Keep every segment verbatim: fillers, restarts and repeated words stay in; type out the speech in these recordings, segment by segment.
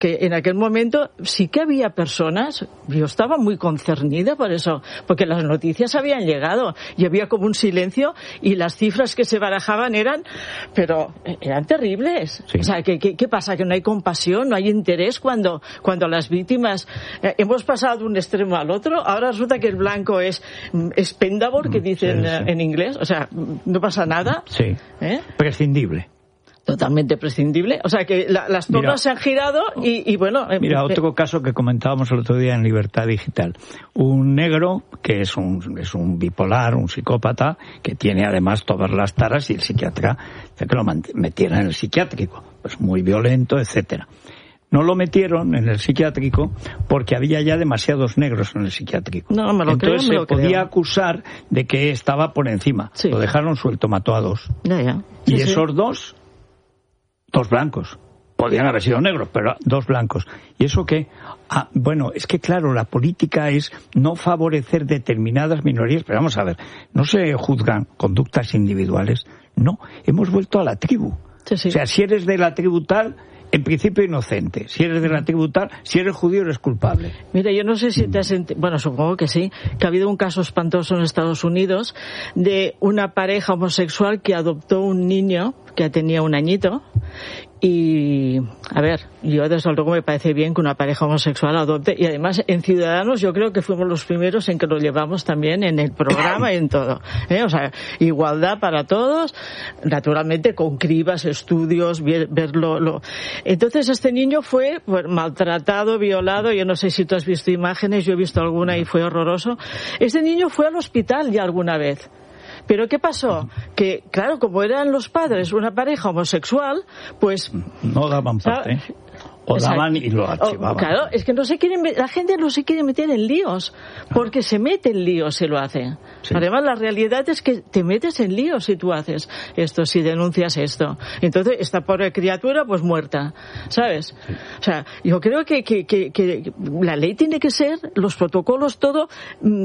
que en aquel momento sí que había personas, yo estaba muy concernida por eso, porque las noticias habían llegado y había como un silencio y las cifras que se barajaban eran, pero eran terribles. Sí. O sea, ¿qué, qué, ¿qué pasa? Que no hay compasión, no hay interés cuando, cuando las víctimas, eh, hemos pasado de un extremo al otro, ahora resulta que el blanco es expendable, que dicen sí, sí. en inglés, o sea, no pasa nada. Sí, ¿eh? Prescindible. Totalmente prescindible. O sea que la, las tornas mira, se han girado y, y bueno... Mira, eh, otro caso que comentábamos el otro día en Libertad Digital. Un negro que es un, es un bipolar, un psicópata, que tiene además todas las taras y el psiquiatra que lo metiera en el psiquiátrico. Pues muy violento, etcétera. No lo metieron en el psiquiátrico porque había ya demasiados negros en el psiquiátrico. No, me lo Entonces creo, me lo se podía creo. acusar de que estaba por encima. Sí. Lo dejaron suelto, mató a dos. Ya, ya. Sí, y sí. esos dos... Dos blancos. Podían haber sido negros, pero dos blancos. ¿Y eso qué? Ah, bueno, es que claro, la política es no favorecer determinadas minorías, pero vamos a ver, no se juzgan conductas individuales, no, hemos vuelto a la tribu. Sí, sí. O sea, si eres de la tribu tal, en principio inocente. Si eres de la tribu tal, si eres judío eres culpable. Mira, yo no sé si te has ent... bueno, supongo que sí, que ha habido un caso espantoso en Estados Unidos de una pareja homosexual que adoptó un niño que tenía un añito. Y, a ver, yo desde luego me parece bien que una pareja homosexual adopte, y además en Ciudadanos yo creo que fuimos los primeros en que lo llevamos también en el programa y en todo, ¿eh? O sea, igualdad para todos, naturalmente con cribas, estudios, ver, verlo. Lo... Entonces este niño fue pues, maltratado, violado, yo no sé si tú has visto imágenes, yo he visto alguna y fue horroroso. Este niño fue al hospital ya alguna vez. ¿Pero qué pasó? Que, claro, como eran los padres una pareja homosexual, pues... No daban parte. O daban y lo archivaban. O, claro, es que no se quieren, la gente no se quiere meter en líos, porque se mete en líos si lo hace. Sí. Además, la realidad es que te metes en líos si tú haces esto, si denuncias esto. Entonces, esta pobre criatura, pues muerta, ¿sabes? Sí. O sea, yo creo que, que, que, que la ley tiene que ser, los protocolos, todo... Mmm,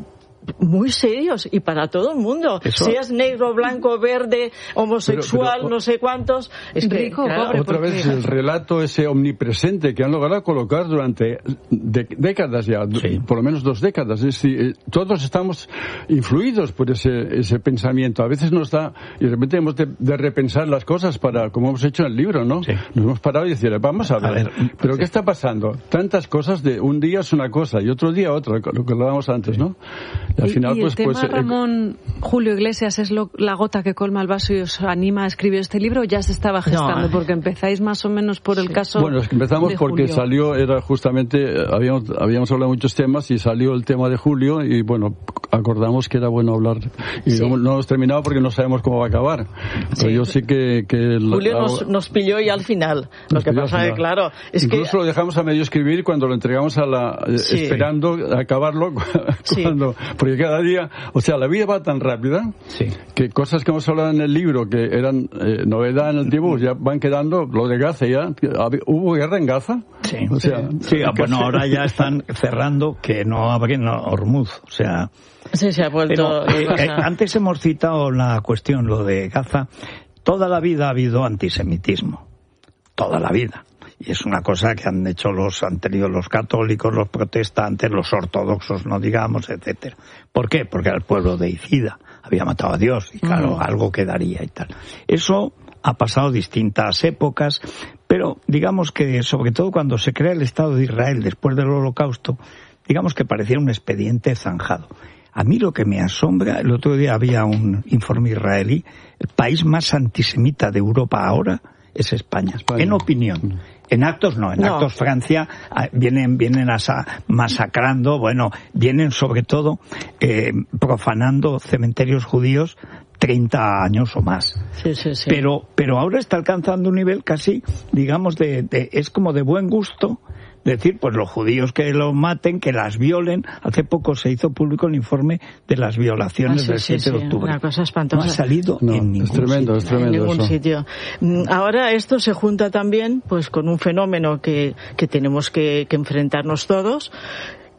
muy serios y para todo el mundo. Eso... Seas negro, blanco, verde, homosexual, pero, pero, no sé cuántos. Es que, rico, claro, pobre, otra vez el relato ese omnipresente que han logrado colocar durante de, décadas ya, sí. por lo menos dos décadas. Es decir, todos estamos influidos por ese, ese pensamiento. A veces nos da, y de repente hemos de, de repensar las cosas para, como hemos hecho en el libro, ¿no? Sí. Nos hemos parado y decir, vamos a ver, a ver pero sí. ¿qué está pasando? Tantas cosas de un día es una cosa y otro día otra, lo que hablábamos antes, ¿no? Y al final, y, y pues, el tema, pues, Ramón, eh, Julio Iglesias, ¿es lo, la gota que colma el vaso y os anima a escribir este libro o ya se estaba gestando? No, porque empezáis más o menos por el sí. caso. Bueno, es que empezamos porque Julio. salió, era justamente, habíamos, habíamos hablado de muchos temas y salió el tema de Julio y bueno, acordamos que era bueno hablar. Y sí. no, no hemos terminado porque no sabemos cómo va a acabar. Pero sí. yo sí que... que Julio la, nos, nos pilló y al final. Lo que pasa es, claro, es Incluso que... lo dejamos a medio escribir cuando lo entregamos a la... Sí. esperando acabarlo cuando... Sí. Porque cada día, o sea, la vida va tan rápida sí. que cosas que hemos hablado en el libro que eran eh, novedad en el tiempo ya van quedando. Lo de Gaza ya, ¿hubo guerra en Gaza? Sí, o sea, sí, sí bueno, ahora ya están cerrando que no abren Hormuz, o sea... Sí, se ha vuelto... Pero, eh, antes hemos citado la cuestión, lo de Gaza. Toda la vida ha habido antisemitismo, toda la vida. Y es una cosa que han hecho los, han tenido los católicos, los protestantes, los ortodoxos, no digamos, etcétera. ¿Por qué? Porque era el pueblo deicida, había matado a Dios y claro, mm. algo quedaría y tal. Eso ha pasado distintas épocas, pero digamos que sobre todo cuando se crea el Estado de Israel después del Holocausto, digamos que parecía un expediente zanjado. A mí lo que me asombra, el otro día había un informe israelí, el país más antisemita de Europa ahora es España, España. En opinión. En actos no, en no. actos Francia vienen vienen asa, masacrando, bueno, vienen sobre todo eh, profanando cementerios judíos treinta años o más. Sí, sí, sí. Pero pero ahora está alcanzando un nivel casi, digamos, de, de es como de buen gusto decir, pues los judíos que los maten, que las violen. Hace poco se hizo público el informe de las violaciones ah, sí, del siete sí, de octubre. Una cosa espantosa. No ha salido no, en ningún es tremendo, sitio. Es tremendo en ningún eso. sitio. Ahora esto se junta también pues con un fenómeno que, que tenemos que, que enfrentarnos todos,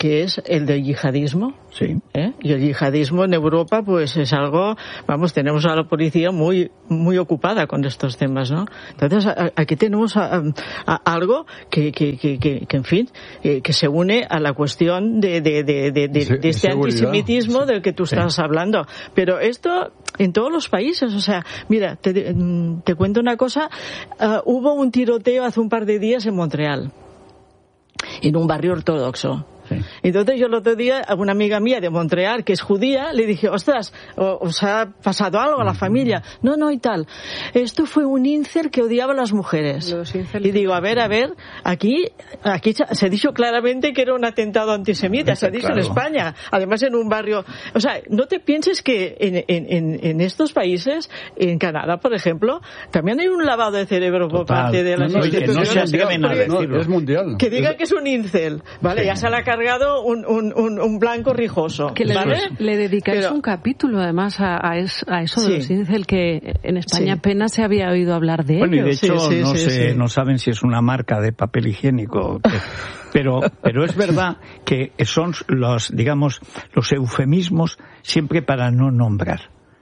que es el del yihadismo. Sí. ¿Eh? Y el yihadismo en Europa, pues es algo, vamos, tenemos a la policía muy muy ocupada con estos temas, ¿no? Entonces, a, aquí tenemos a, a, a algo que, que, que, que, que, en fin, eh, que se une a la cuestión de, de, de, de, de, de este antisemitismo sí. del que tú estás sí. hablando. Pero esto en todos los países, o sea, mira, te, te cuento una cosa, uh, hubo un tiroteo hace un par de días en Montreal, en un barrio ortodoxo. Sí. Entonces yo el otro día a una amiga mía de Montreal que es judía le dije, ostras, ¿os ha pasado algo a la familia? No, no y tal. Esto fue un incel que odiaba a las mujeres. Y digo, a ver, a ver, aquí aquí se ha dicho claramente que era un atentado antisemita, se ha dicho claro. en España, además en un barrio. O sea, no te pienses que en, en, en estos países, en Canadá, por ejemplo, también hay un lavado de cerebro por Total. parte de las no, no, instituciones. Que no se atreven a decirlo. Es mundial. Que diga que es un incel, ¿vale? Sí. Ya se la cargado un, un, un, un blanco rijoso. Que le, ¿vale? le dedicáis Pero, un capítulo además a, a, es, a eso sí. de los incel, que en España sí. apenas se había oído hablar de bueno, ellos. Bueno, y de hecho sí, sí, no, sí, sé, sí. no saben si es una marca de papel higiénico. Que, pero, pero es verdad que son los, digamos, los eufemismos siempre para no nombrar.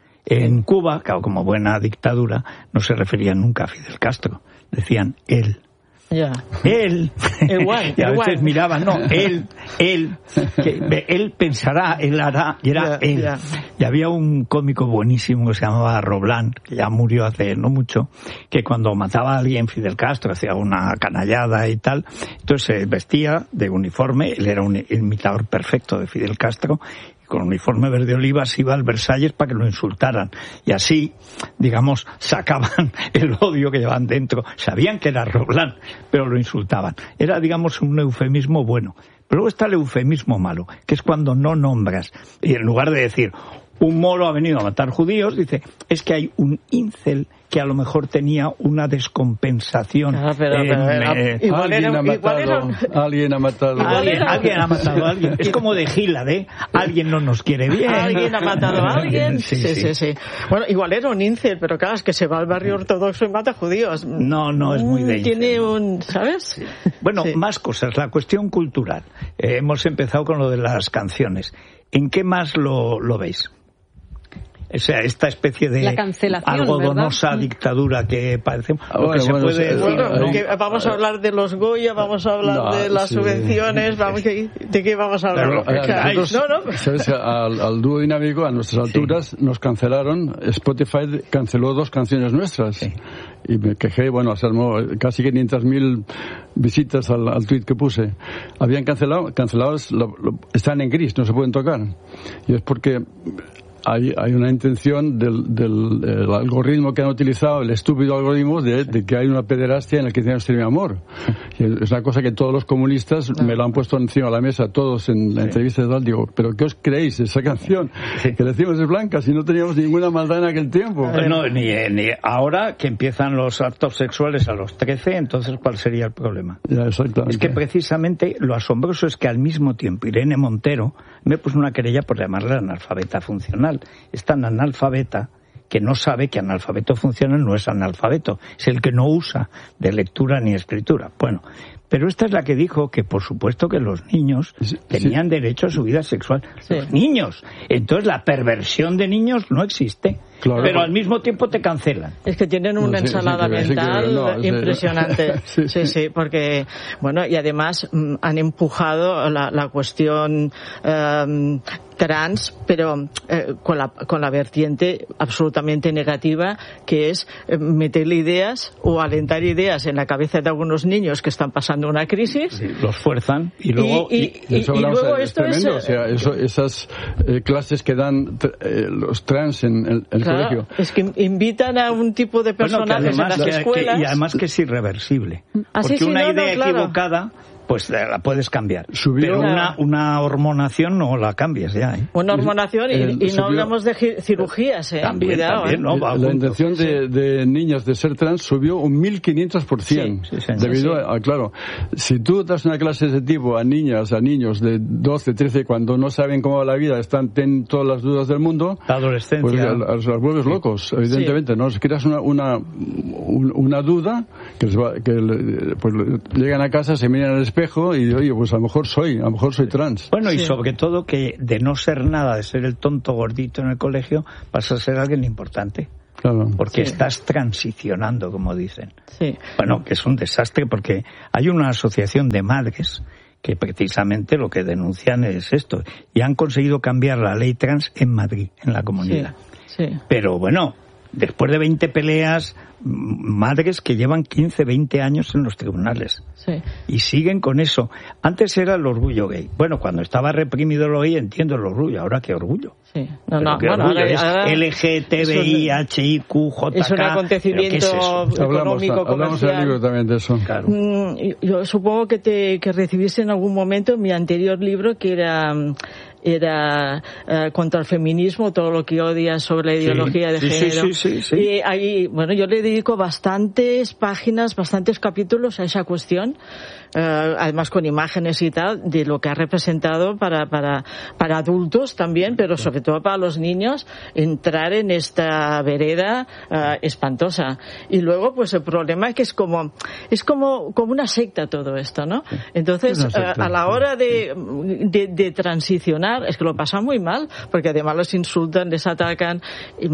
En Cuba, claro, como buena dictadura, no se referían nunca a Fidel Castro. Decían él. Yeah. Él, igual, y a igual. veces miraban, no, él, él, que, él pensará, él hará, y era yeah, él. Yeah. Y había un cómico buenísimo que se llamaba Roblán, que ya murió hace no mucho, que cuando mataba a alguien, Fidel Castro hacía una canallada y tal, entonces se vestía de uniforme, él era un imitador perfecto de Fidel Castro, con uniforme verde oliva se iba al Versalles para que lo insultaran. Y así, digamos, sacaban el odio que llevaban dentro. Sabían que era Roblán, pero lo insultaban. Era, digamos, un eufemismo bueno. Pero luego está el eufemismo malo, que es cuando no nombras. Y en lugar de decir, un moro ha venido a matar judíos, dice, es que hay un incel que a lo mejor tenía una descompensación. Ah, pero, pero, en, eh, igual alguien, era, ha matado, era, alguien ha matado alguien, alguien ha matado a alguien. Es como de Gilad, ¿eh? Alguien no nos quiere bien. Alguien ha matado a alguien. Sí sí, sí, sí, sí. Bueno, igual era un incel, pero claro, es que se va al barrio ortodoxo y mata judíos. No, no es muy de incel. Tiene un, ¿sabes? Sí. Bueno, sí. Más cosas. La cuestión cultural. Eh, hemos empezado con lo de las canciones. ¿En qué más lo, lo veis? O sea, esta especie de algodonosa dictadura que parece... Ah, bueno, que se bueno, puede sí, decir, bueno, ¿no? que vamos a hablar de los Goya, vamos a hablar no, de las sí. subvenciones, vamos, ¿de qué vamos a hablar? Pero, a, nosotros, no, no. ¿Sabes? Al, al dúo dinámico, a nuestras alturas, sí. nos cancelaron, Spotify canceló dos canciones nuestras. Sí. Y me quejé, bueno, se armó casi quinientas mil visitas al, al tweet que puse. Habían cancelado, cancelados, lo, lo, están en gris, no se pueden tocar. Y es porque... Hay, hay una intención del, del, del algoritmo que han utilizado, el estúpido algoritmo, de, de que hay una pederastia en la que tiene mi amor. Y es una cosa que todos los comunistas me lo han puesto encima de la mesa, todos en la sí. entrevista de tal. Digo, ¿pero qué os creéis esa canción? Sí. Que decimos es blanca, si no teníamos ninguna maldad en aquel tiempo. No, ni, ni ahora que empiezan los actos sexuales a los trece, entonces ¿cuál sería el problema? Ya, exactamente. Es que precisamente lo asombroso es que al mismo tiempo Irene Montero me puso una querella por llamarla analfabeta funcional. Es tan analfabeta que no sabe que analfabeto funcional no es analfabeto, es el que no usa de lectura ni escritura. Bueno, pero esta es la que dijo que por supuesto que los niños sí, tenían sí. derecho a su vida sexual. Sí. Los niños. Entonces la perversión de niños no existe. Claro. Pero al mismo tiempo te cancelan. Es que tienen una no, ensalada sí, sí, mental sí, no, impresionante. Sí, sí, sí, porque, bueno, y además mm, han empujado la, la cuestión um, trans, pero eh, con, la, con la vertiente absolutamente negativa, que es eh, meterle ideas o alentar ideas en la cabeza de algunos niños que están pasando una crisis. Sí, los fuerzan y luego... Y, y, y, y, y luego es esto tremendo, es... O sea, eso, esas eh, clases que dan eh, los trans en el, el claro, colegio. Es que invitan a un tipo de personajes bueno, en las escuelas... Que, y además que es irreversible. ¿Ah, porque sí, sí, una no, idea no, claro. equivocada... pues la puedes cambiar. Subió, pero una, una hormonación no la cambias ya, ¿eh? Una hormonación y, el, y no subió, hablamos de cirugías, ¿eh? También, Cuidado, también, ¿eh? ¿no? La, la intención de, de niñas de ser trans subió un mil quinientos por ciento. Sí, sí, sí, debido sí. a, claro, si tú das una clase de ese tipo a niñas, a niños de doce, trece, cuando no saben cómo va la vida, están tienen todas las dudas del mundo, la adolescencia, pues las, las vuelves locos, sí. evidentemente, sí. ¿no? Si creas una, una, una duda, que, les va, que pues, llegan a casa, se miran al espejo, espejo y, oye, pues a lo mejor soy, a lo mejor soy trans. Bueno, y sí. sobre todo que de no ser nada, de ser el tonto gordito en el colegio, vas a ser alguien importante. Claro. Porque sí. estás transicionando, como dicen. Sí. Bueno, que es un desastre porque hay una asociación de madres que precisamente lo que denuncian es esto. Y han conseguido cambiar la ley trans en Madrid, en la comunidad. Sí, sí. Pero bueno, después de veinte peleas, madres que llevan quince, veinte años en los tribunales. Sí. Y siguen con eso. Antes era el orgullo gay. Bueno, cuando estaba reprimido lo gay, entiendo el orgullo. Ahora, ¿qué orgullo? Sí. No, Pero no, ¿qué bueno, orgullo? ahora, Es ahora L G T B I, H I Q, J K. es un acontecimiento ¿Qué es eso? económico, hablamos, hablamos en el libro también de eso. Claro. Mm, yo supongo que te que recibiste en algún momento mi anterior libro, que era era uh, contra el feminismo, todo lo que odia sobre la ideología sí, de sí, género. Sí, sí, sí, sí. Y ahí, bueno, yo le dedico bastantes páginas, bastantes capítulos a esa cuestión, uh, además con imágenes y tal, de lo que ha representado para, para, para adultos también, pero sobre todo para los niños, entrar en esta vereda uh, espantosa. Y luego, pues el problema es que es como, es como, como una secta todo esto, ¿no? Entonces, uh, a la hora de, de, de transicionar, es que lo pasan muy mal, porque además los insultan, les atacan.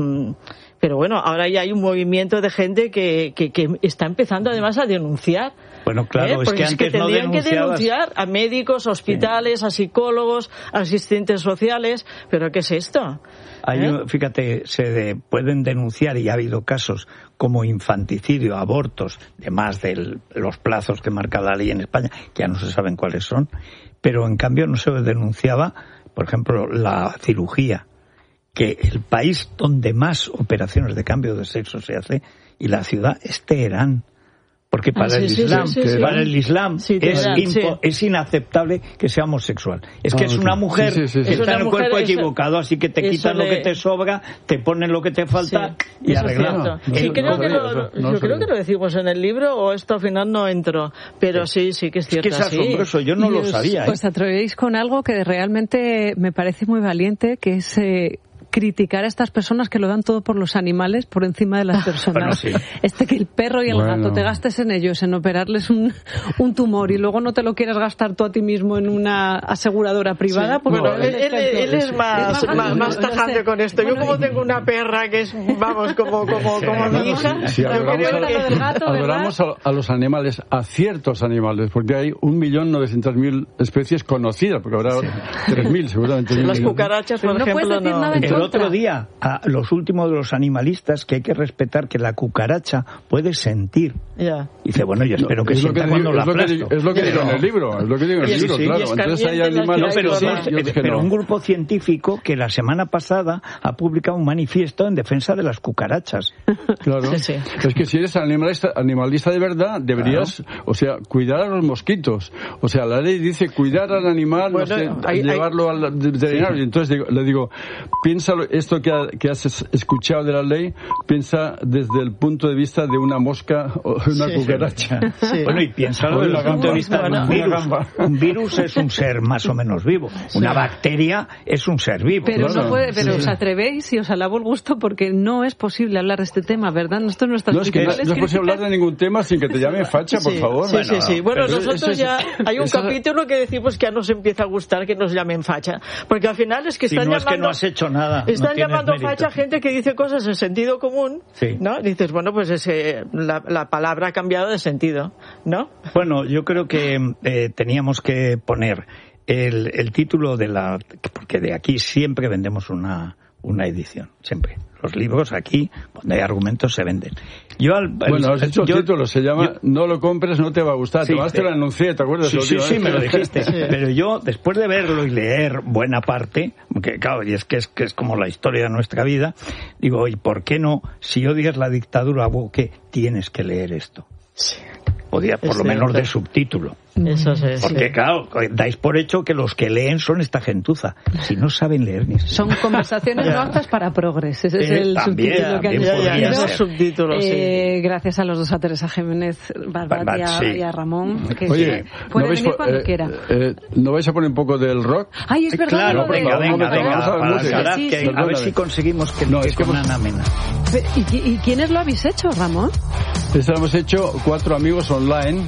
Pero bueno, ahora ya hay un movimiento de gente que, que, que está empezando además a denunciar. Bueno, claro, ¿Eh? es que es antes que no tendrían que denunciabas. denunciar a médicos, hospitales, sí. a psicólogos, a asistentes sociales. ¿Pero qué es esto? Hay, ¿Eh? Fíjate, se de, pueden denunciar, y ha habido casos como infanticidio, abortos, de más de los plazos que marca la ley en España, que ya no se saben cuáles son, pero en cambio no se denunciaba, por ejemplo, la cirugía, que el país donde más operaciones de cambio de sexo se hace, y la ciudad, es Teherán. Porque para, ah, sí, el, sí, Islam, sí, sí, sí. para el Islam sí, es, Teherán, impo- sí. es inaceptable que sea homosexual. Es que ah, es una mujer sí, sí, sí, sí. que está en el mujer, cuerpo eso, equivocado, así que te quitan le... lo que te sobra, te ponen lo que te falta sí, y arreglado. No, sí, no, creo no que sabía, lo, eso, no yo creo sabía. que lo decimos en el libro, o esto al final no entró. Pero sí, sí, sí que es cierto. Es que es asombroso, yo no Y lo os, sabía. ¿eh? Pues atrevéis con algo que realmente me parece muy valiente, que es eh, criticar a estas personas que lo dan todo por los animales por encima de las personas. Bueno, sí. Este que el perro y el Bueno. gato te gastes en ellos, en operarles un, un tumor y luego no te lo quieras gastar tú a ti mismo en una aseguradora privada. Sí. Porque Bueno, no, él, él, él es más, es más, más, más no tajante sé. con esto. Yo Bueno, como y- tengo una perra que es, vamos, como, como, como mi hija, Sí, yo adoramos, creo a, que- lo del gato, ¿verdad? adoramos a, a los animales, a ciertos animales, porque hay un millón novecientos mil especies conocidas, porque habrá tres mil seguramente. mil las millones. cucarachas, por Pero no ejemplo, puedes decir no. nada en El contra. otro día, a los últimos de los animalistas, que hay que respetar que la cucaracha puede sentir. Ya. Dice, bueno, yo espero que es lo sienta que cuando digo- la es lo que aplasto. digo- es lo que digo en el libro, es lo que digo en el Y es- libro, sí, sí, claro. y es Entonces hay caliente las animales No, pero, que sí, no- eh, yo dije, pero no. un grupo científico que la semana pasada ha publicado un manifiesto en defensa de las cucarachas. Claro. Sí, sí. Es que si eres animalista, animalista de verdad, deberías, o sea, cuidar a los mosquitos. O sea, la ley dice cuidar al animal, Bueno, no sé, hay- llevarlo al veterinario. Y entonces digo- le digo, piensa lo- esto que, ha- que has es- escuchado de la ley, piensa desde el punto de vista de una mosca o de una Sí. cucaracha. Sí. Bueno, y piénsalo desde Una el punto de gamba. vista de Bueno, un una virus. gamba. Un virus es un ser más o menos vivo. Una bacteria es un ser vivo. Pero Claro. no puede, pero Sí. os atrevéis y os alabo el gusto porque no es posible hablar de este tema, ¿verdad? Esto es nuestra No es que no, no es posible hablar de ningún tema sin que te llame facha, por Sí, favor. Sí, sí, sí. Bueno, pero nosotros eso es- ya hay un eso- capítulo que decimos que ya nos empieza a gustar que nos llamen facha, porque al final es que Si están no es que llamando no has hecho nada. no están tienes llamando mérito. facha gente que dice cosas en sentido común, Sí. ¿no? Dices, bueno, pues es, eh, la, la palabra ha cambiado de sentido, ¿no? Bueno, yo creo que eh, teníamos que poner el, el título de la... Porque de aquí siempre vendemos una, una edición, siempre. Los libros aquí, donde hay argumentos, se venden. Yo al, Bueno, has dicho el yo- título, se llama yo- No lo compres, no te va a gustar. Sí, Además te lo eh, anuncié, ¿te acuerdas? Sí, la sí, última sí, vez? me lo dijiste. Sí. Pero yo, después de verlo y leer buena parte, que claro, y es que es, que es como la historia de nuestra vida, digo, ¿y por qué no? Si odias la dictadura, ¿vos qué? Tienes que leer esto. Sí. Podía, por Es lo menos cierto. de subtítulo. Eso es. Porque, claro, dais por hecho que los que leen son esta gentuza. Si no saben leer ni Son conversaciones Ya. no aptas para progres. Ese es Eh, el también, subtítulo que han también Ya, ya, podría ya, ser. los subtítulos, sí. Eh, gracias a los dos, a Teresa Jiménez Barbat Barbat, y, a, sí. y a Ramón, que Oye, puede ¿no vais, venir po- cuando eh, quiera. eh, ¿no vais a poner un poco del rock? Ay, es verdad. Claro, lo de- venga, Vamos, venga, vamos, venga, vamos a la para música. Alcaraz, Sí, que sí. a ver Perdóname. si conseguimos que, No, que es que con hemos- amena. ¿Y, qui- ¿Y quiénes lo habéis hecho, Ramón? Esto lo hemos hecho cuatro amigos online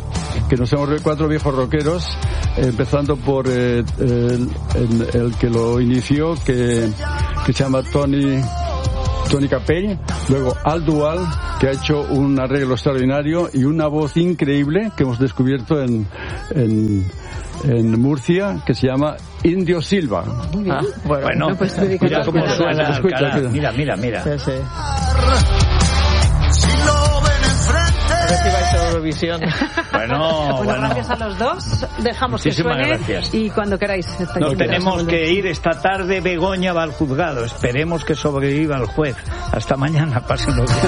que nos hemos cuatro viejos rockeros, empezando por eh, el, el, el que lo inició, que, que se llama Tony Tony Capell, luego Al Dual, que ha hecho un arreglo extraordinario y una voz increíble que hemos descubierto en, en, en Murcia, que se llama Indio Silva. Muy bien. Ah, bueno, bueno, pues mira cómo suena escucha, Alcalá. escucha. Mira, mira, mira. Sí, sí. A ver si vais a Eurovisión. Bueno, bueno, bueno. gracias a los dos. Dejamos que Muchísimas suene gracias. y cuando queráis. Nos tenemos que ir esta tarde. Begoña va al juzgado. Esperemos que sobreviva el juez. Hasta mañana. Pásenlo bien.